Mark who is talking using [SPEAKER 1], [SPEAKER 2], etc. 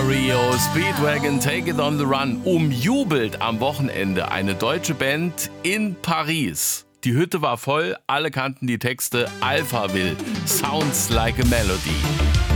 [SPEAKER 1] REO Speedwagon Take It On The Run umjubelt am Wochenende eine deutsche Band in Paris. Die Hütte war voll, alle kannten die Texte. Alphaville, Sounds Like a Melody.